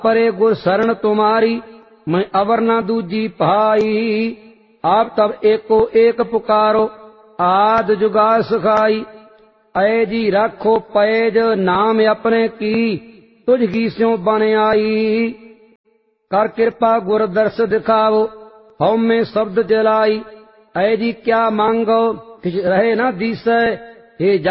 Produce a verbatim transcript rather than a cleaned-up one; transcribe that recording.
परे गुर शरण तुम्हारी, मैं अवर न दूजी भाई। आप तब एको एक पुकारो, आद जुगा सखाई। ऐ जी राखो पैज नाम अपने की, तुझ की स्यों बन आई। कर कृपा गुर दर्श दिखाओ, हौ में शब्द जलाई। ऐ जी क्या मांगो, किछ रहे न दिसै। हे